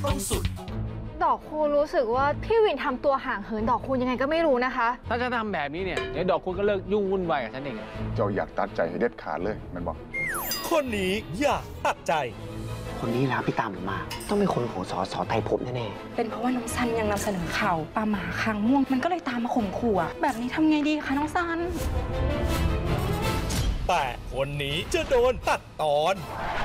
ต้องสุดดอกคูณรู้สึกว่าพี่วินทำตัวห่างเหินดอกคูณยังไงก็ไม่รู้นะคะถ้าฉันทำแบบนี้เนี่ยเดี๋ยวดอกคูณก็เลิกยุ่งวุ่นวายกับฉันเองเจ้าอยากตัดใจให้เด็ดขาดเลยมันบอกคนนี้อยากตัดใจคนนี้แล้วพี่ตามผมมาต้องเป็นคนของสสไทยภพแน่ๆเป็นเพราะว่าน้องซันยังนำเสนอข่าวปลาหมาคางม่วงมันก็เลยตามมาข่มขู่แบบนี้ทำไงดีคะน้องซันแต่คนนี้จะโดนตัดตอน